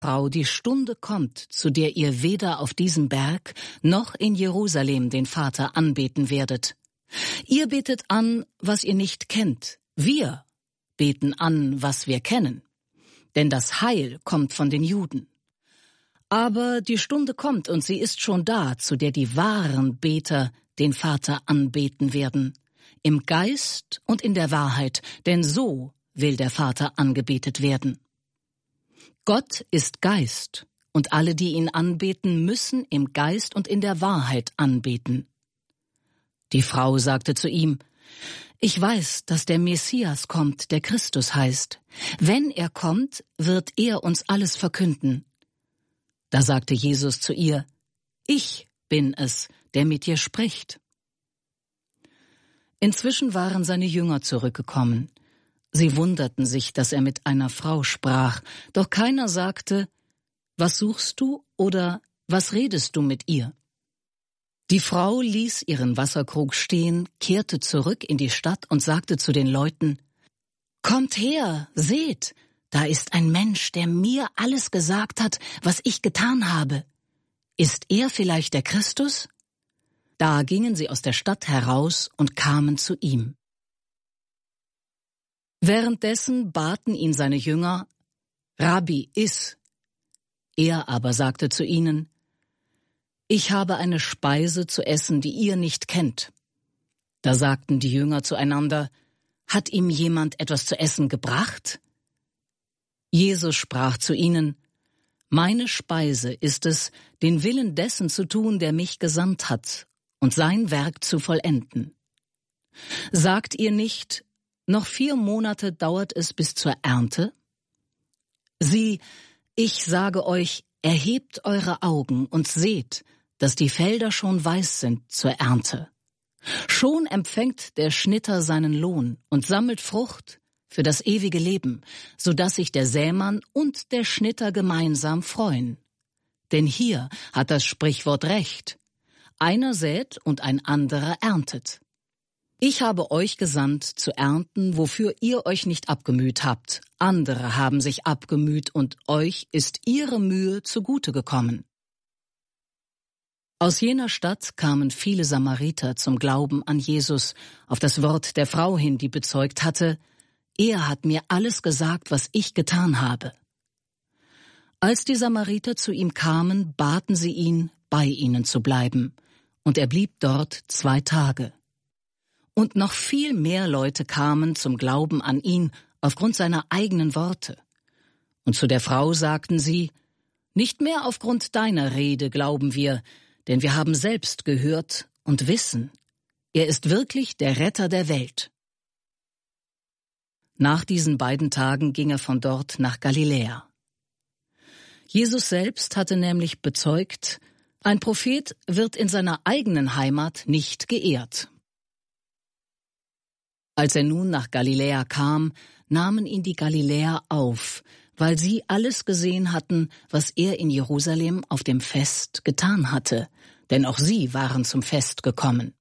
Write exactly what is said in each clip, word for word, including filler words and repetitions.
Frau, die Stunde kommt, zu der ihr weder auf diesem Berg noch in Jerusalem den Vater anbeten werdet. Ihr betet an, was ihr nicht kennt. Wir beten an, was wir kennen. Denn das Heil kommt von den Juden. Aber die Stunde kommt, und sie ist schon da, zu der die wahren Beter den Vater anbeten werden. Im Geist und in der Wahrheit, denn so will der Vater angebetet werden. Gott ist Geist, und alle, die ihn anbeten, müssen im Geist und in der Wahrheit anbeten. Die Frau sagte zu ihm: Ich weiß, dass der Messias kommt, der Christus heißt. Wenn er kommt, wird er uns alles verkünden. Da sagte Jesus zu ihr: Ich bin es, der mit dir spricht. Inzwischen waren seine Jünger zurückgekommen. Sie wunderten sich, dass er mit einer Frau sprach, doch keiner sagte: Was suchst du oder was redest du mit ihr? Die Frau ließ ihren Wasserkrug stehen, kehrte zurück in die Stadt und sagte zu den Leuten: Kommt her, seht, da ist ein Mensch, der mir alles gesagt hat, was ich getan habe. Ist er vielleicht der Christus? Da gingen sie aus der Stadt heraus und kamen zu ihm. Währenddessen baten ihn seine Jünger: Rabbi, iss. Er aber sagte zu ihnen: Ich habe eine Speise zu essen, die ihr nicht kennt. Da sagten die Jünger zueinander: Hat ihm jemand etwas zu essen gebracht? Jesus sprach zu ihnen: Meine Speise ist es, den Willen dessen zu tun, der mich gesandt hat, und sein Werk zu vollenden. Sagt ihr nicht: Noch vier Monate dauert es bis zur Ernte? Sieh, ich sage euch, erhebt eure Augen und seht, dass die Felder schon weiß sind zur Ernte. Schon empfängt der Schnitter seinen Lohn und sammelt Frucht für das ewige Leben, so dass sich der Sämann und der Schnitter gemeinsam freuen. Denn hier hat das Sprichwort recht: Einer sät und ein anderer erntet. Ich habe euch gesandt, zu ernten, wofür ihr euch nicht abgemüht habt. Andere haben sich abgemüht, und euch ist ihre Mühe zugute gekommen. Aus jener Stadt kamen viele Samariter zum Glauben an Jesus, auf das Wort der Frau hin, die bezeugt hatte: Er hat mir alles gesagt, was ich getan habe. Als die Samariter zu ihm kamen, baten sie ihn, bei ihnen zu bleiben, und er blieb dort zwei Tage. Und noch viel mehr Leute kamen zum Glauben an ihn aufgrund seiner eigenen Worte. Und zu der Frau sagten sie: Nicht mehr aufgrund deiner Rede glauben wir, denn wir haben selbst gehört und wissen, er ist wirklich der Retter der Welt. Nach diesen beiden Tagen ging er von dort nach Galiläa. Jesus selbst hatte nämlich bezeugt: Ein Prophet wird in seiner eigenen Heimat nicht geehrt. Als er nun nach Galiläa kam, nahmen ihn die Galiläer auf, weil sie alles gesehen hatten, was er in Jerusalem auf dem Fest getan hatte, denn auch sie waren zum Fest gekommen.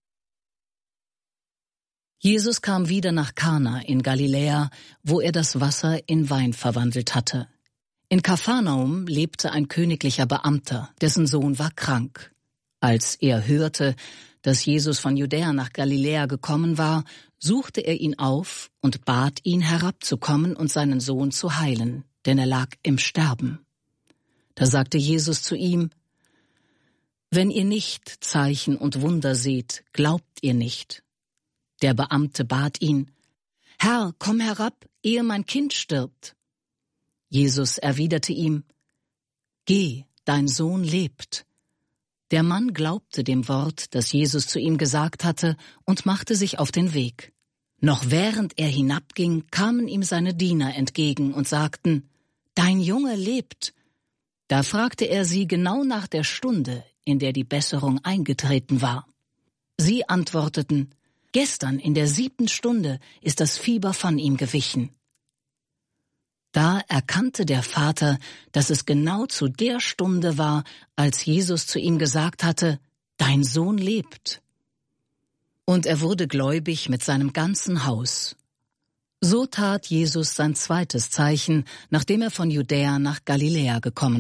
Jesus kam wieder nach Kana in Galiläa, wo er das Wasser in Wein verwandelt hatte. In Kapharnaum lebte ein königlicher Beamter, dessen Sohn war krank. Als er hörte, dass Jesus von Judäa nach Galiläa gekommen war, suchte er ihn auf und bat ihn, herabzukommen und seinen Sohn zu heilen, denn er lag im Sterben. Da sagte Jesus zu ihm: Wenn ihr nicht Zeichen und Wunder seht, glaubt ihr nicht. Der Beamte bat ihn: Herr, komm herab, ehe mein Kind stirbt. Jesus erwiderte ihm: Geh, dein Sohn lebt. Der Mann glaubte dem Wort, das Jesus zu ihm gesagt hatte, und machte sich auf den Weg. Noch während er hinabging, kamen ihm seine Diener entgegen und sagten: Dein Junge lebt. Da fragte er sie genau nach der Stunde, in der die Besserung eingetreten war. Sie antworteten: Gestern in der siebten Stunde ist das Fieber von ihm gewichen. Da erkannte der Vater, dass es genau zu der Stunde war, als Jesus zu ihm gesagt hatte: Dein Sohn lebt. Und er wurde gläubig mit seinem ganzen Haus. So tat Jesus sein zweites Zeichen, nachdem er von Judäa nach Galiläa gekommen